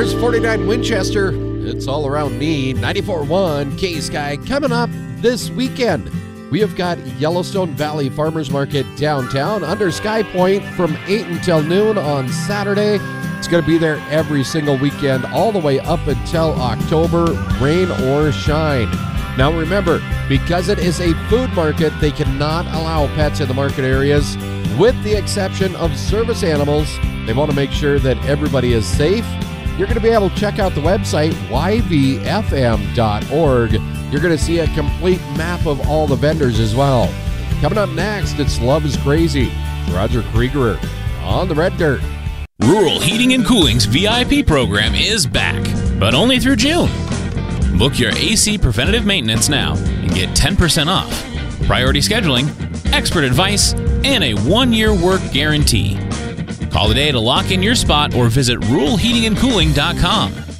There's 49 Winchester. It's all around me. 94.1 K-Sky. Coming up this weekend, we have got Yellowstone Valley Farmers Market downtown under Sky Point from 8 until noon on Saturday. It's going to be there every single weekend, all the way up until October, rain or shine. Now remember, because it is a food market, they cannot allow pets in the market areas, with the exception of service animals. They want to make sure that everybody is safe. You're going to be able to check out the website, yvfm.org. You're going to see a complete map of all the vendors as well. Coming up next, it's Love is Crazy. Roger Krieger on the Red Dirt. Rural Heating and Cooling's VIP program is back, but only through June. Book your AC preventative maintenance now and get 10% off, priority scheduling, expert advice, and a 1-year work guarantee. Call today to lock in your spot or visit ruralheatingandcooling.com.